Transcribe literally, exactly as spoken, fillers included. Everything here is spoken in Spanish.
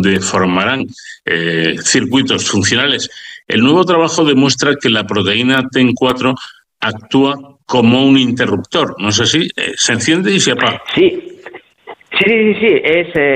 donde formarán eh, circuitos funcionales. El nuevo trabajo demuestra que la proteína T E M cuatro actúa como un interruptor, ¿no es así? Eh, se enciende y se apaga. Sí, sí, sí, sí, es... Eh...